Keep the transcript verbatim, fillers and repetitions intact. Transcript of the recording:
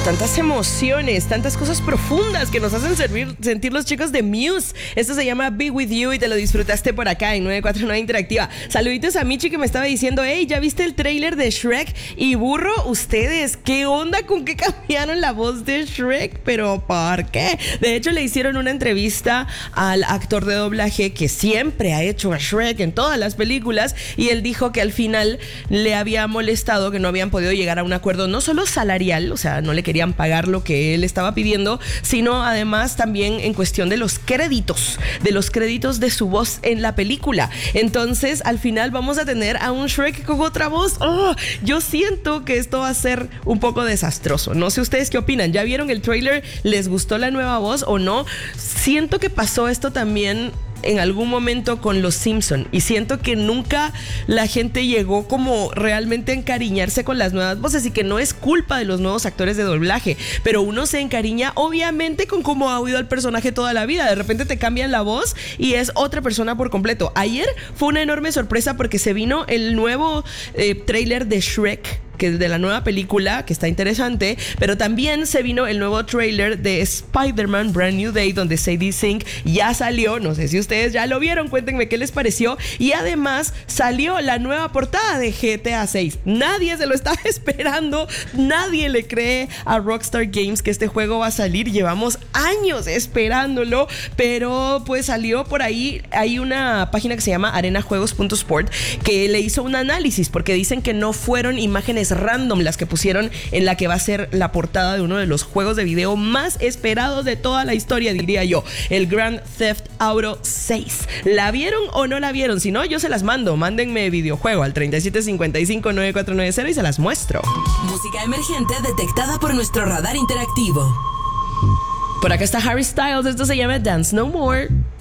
tantas emociones, tantas cosas profundas que nos hacen servir, sentir los chicos de Muse. Esto se llama Be With You y te lo disfrutaste por acá en nueve cuatro nueve Interactiva. Saluditos a Michi que me estaba diciendo, hey, ¿ya viste el tráiler de Shrek? Y burro, ustedes, ¿qué onda con que cambiaron la voz de Shrek? ¿Pero por qué? De hecho, le hicieron una entrevista al actor de doblaje que siempre ha hecho a Shrek en todas las películas y él dijo que al final le había molestado que no habían podido llegar a un acuerdo no solo salarial, o sea, no le querían pagar lo que él estaba pidiendo, sino además también en cuestión de los créditos, de los créditos de su voz en la película. Entonces, al final vamos a tener a un Shrek con otra voz. Oh, yo siento que esto va a ser un poco desastroso. No sé ustedes qué opinan. ¿Ya vieron el tráiler? ¿Les gustó la nueva voz o no? Siento que pasó esto también en algún momento con Los Simpson y siento que nunca la gente llegó como realmente a encariñarse con las nuevas voces y que no es culpa de los nuevos actores de doblaje, pero uno se encariña obviamente con cómo ha oído al personaje toda la vida. De repente te cambian la voz y es otra persona por completo. Ayer fue una enorme sorpresa porque se vino el nuevo eh, tráiler de Shrek, que es de la nueva película, que está interesante, pero también se vino el nuevo tráiler de Spider-Man Brand New Day, donde Sadie Sink ya salió. No sé si ustedes ya lo vieron, cuéntenme qué les pareció. Y además salió la nueva portada de G T A seis. Nadie se lo estaba esperando, nadie le cree a Rockstar Games que este juego va a salir. Llevamos años esperándolo, pero pues salió por ahí. Hay una página que se llama arena juegos punto sport que le hizo un análisis porque dicen que no fueron imágenes random las que pusieron en la que va a ser la portada de uno de los juegos de video más esperados de toda la historia, diría yo, el Grand Theft Auto seis. ¿La vieron o no la vieron? Si no, yo se las mando. Mándenme videojuego al treinta y siete cincuenta y cinco nueve cuatro nueve cero y se las muestro. Música emergente detectada por nuestro radar interactivo. Por acá está Harry Styles. Esto se llama Dance No More.